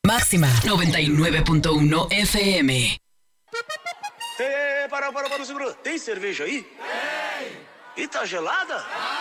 Máxima 99.1 FM. Para, segura. Tem cerveja aí? Tem. E tá gelada?